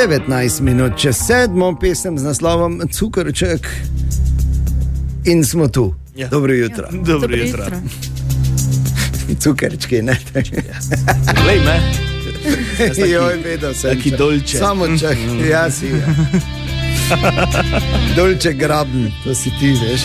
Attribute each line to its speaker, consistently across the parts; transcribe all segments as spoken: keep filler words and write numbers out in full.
Speaker 1: devetnajst minut čez sedmo, pesem z naslovom Cukrček in smo tu. Ja. Dobro jutro.
Speaker 2: Ja. Dobro, Dobro jutro. jutro.
Speaker 1: Cukrčki, ne?
Speaker 2: Glej me.
Speaker 1: Joj, vedel sem.
Speaker 2: Taki dolče.
Speaker 1: Samo čak, ja si. Ja. Dolče graben, to si ti, veš.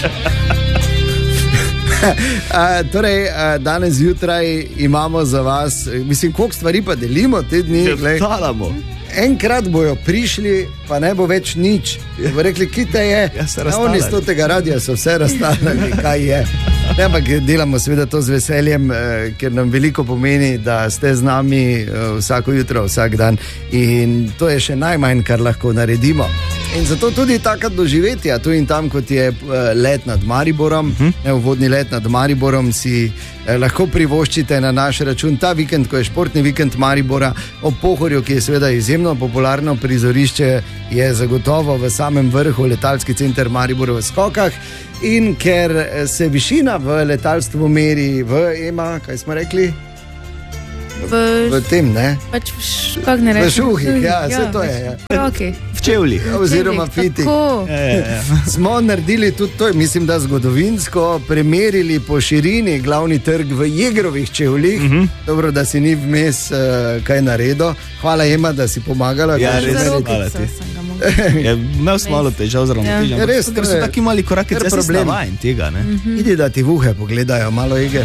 Speaker 1: A, torej, a, danes zjutraj imamo za vas, mislim, koliko stvari pa delimo te dni.
Speaker 2: Talamo.
Speaker 1: Enkrat bojo prišli, pa ne bo več nič. Bo rekli, ki te je.
Speaker 2: Ja, se
Speaker 1: razstavljali. Oni z tega radia so vse razstavljali, kaj je. Ne, ampak delamo seveda to z veseljem, eh, ker nam veliko pomeni, da ste z nami eh, vsako jutro, vsak dan. In to je še najmanj, kar lahko naredimo. In zato tudi taka doživetja, tu in tam, kot je let nad Mariborom, uh-huh. ne, uvodni let nad Mariborom, si eh, lahko privoščite na naš račun ta vikend, ko je športni vikend Maribora ob Pohorju, ki je seveda izjemno popularno prizorišče, je zagotovo v samem vrhu letalski center Maribor v skokah. In ker se višina v letalstvu meri v Ema, kaj smo rekli?
Speaker 3: V,
Speaker 1: v tem, ne?
Speaker 3: Pač v, š, kak ne rečem?
Speaker 1: V šuhih, ja, vse ja, to je. Ja.
Speaker 3: Okay.
Speaker 2: V čevljih.
Speaker 1: Oziroma fitih.
Speaker 2: Ja, ja, ja.
Speaker 1: Smo naredili tudi to, mislim, da zgodovinsko, premerili po širini glavni trg v Jegrovih čevljih. Uh-huh. Dobro, da si ni vmes uh, kaj naredil. Hvala Ema, da si pomagala.
Speaker 2: Ja, res, hvala ti. Ja, imel sem malo težav z ravnotežjem. Ja.
Speaker 1: Res,
Speaker 2: ker so taki mali koraki, da se navajen tega. Ne?
Speaker 1: Uh-huh. Idi, da ti v uhe pogledajo, malo Ege.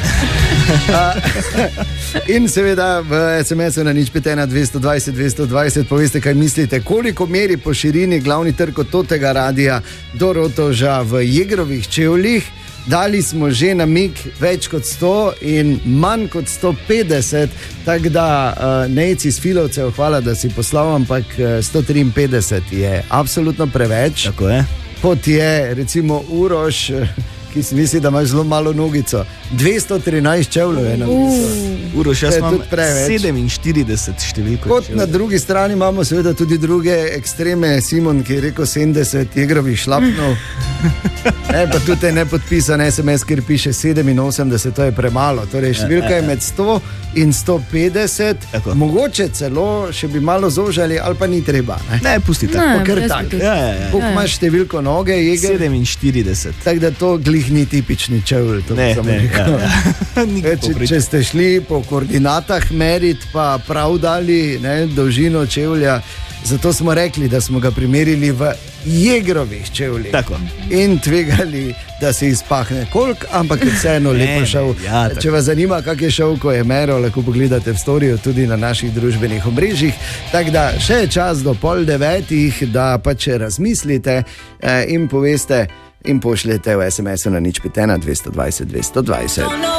Speaker 1: In seveda v es em esu na nič pet ena dvesto dvajset dvesto dvajset poveste, kaj mislite, koliko meri po širini glavni trg od tega radia do Rotovža v Jegrovih čevljih. Dali smo že namig več kot sto in manj kot sto petdeset, tako da uh, nejci z Filovcev, hvala, da si poslal, ampak sto triinpetdeset je absolutno preveč.
Speaker 2: Tako je.
Speaker 1: Kot je recimo Uroš, ki si misli, da imaš zelo malo nogico. dvesto trinajst čevljev je na nogico.
Speaker 2: Uh, Uroš, jaz imam sedeminštirideset številko.
Speaker 1: Kot čevljev. Na drugi strani imamo seveda tudi druge ekstreme. Simon, ki je rekel sedemdeset Jegrovih šlapnov. Ne, pa tudi je nepodpisan es em es, kjer piše sedeminosemdeset, to je premalo. Torej, številka je med sto in sto petdeset. Tako. Mogoče celo še bi malo zožali, ali pa ni treba. Ne,
Speaker 2: ne pusti tako.
Speaker 1: Ker tako. Ja, ja, ja. Koliko imaš številko noge, Jeger?
Speaker 2: sedeminštirideset.
Speaker 1: Tako da to glih ni tipični čevlj.
Speaker 2: Ne, ne, ja, ja.
Speaker 1: če, če ste šli po koordinatah merit, pa prav dali, ne, dolžino čevlja, zato smo rekli, da smo ga primerili v Jegrovih čevljih.
Speaker 2: Tako.
Speaker 1: In tvegali, da se izpahne kolik, ampak je vseeno lepo šel.
Speaker 2: Ja,
Speaker 1: če vas zanima, kak je šel, ko je mero, lahko pogledate v storiju tudi na naših družbenih omrežjih. Tako da še je čas do pol devetih, da pa če razmislite eh, in poveste in pošljete v es em esu na nič pet ena dvesto dvajset dvesto dvajset.